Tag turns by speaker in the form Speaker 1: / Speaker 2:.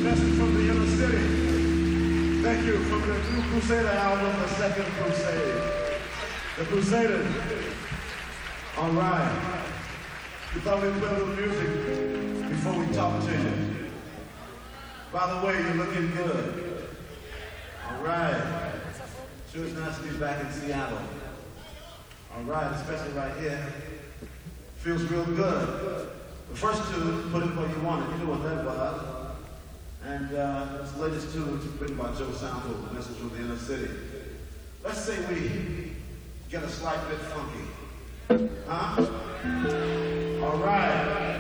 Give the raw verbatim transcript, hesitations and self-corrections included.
Speaker 1: Message from the inner city. Thank you. From the new Crusader album, The Second Crusade. The Crusaders. All right. We thought we'd play a little music before we talk to you. By the way, you're looking good. All right. Sure it's nice to be back in Seattle. All right, especially right here. Feels real good. The first two, Put It Where You Want It. You know what that was. And uh, this latest tune was written by Joe Sample, Message from the Inner City. Let's say we get a slight bit funky. Huh? All right.